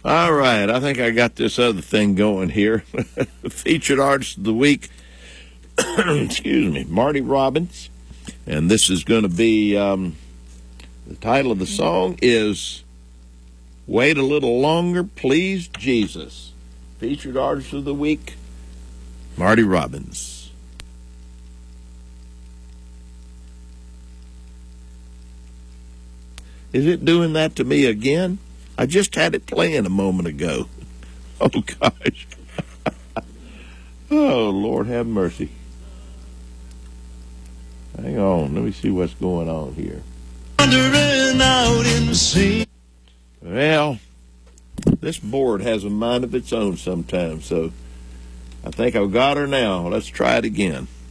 All right, I think I got this other thing going here. Featured artist of the week, excuse me, Marty Robbins. And this is going to be, the title of the song is Wait a Little Longer, Please, Jesus. Featured artist of the week, Marty Robbins. Is it doing that to me again? I just had it playing a moment ago. Oh, gosh. Oh, Lord have mercy. Hang on. Let me see what's going on here. Wandering out in the sea. Well, this board has a mind of its own sometimes, so I think I've got her now. Let's try it again.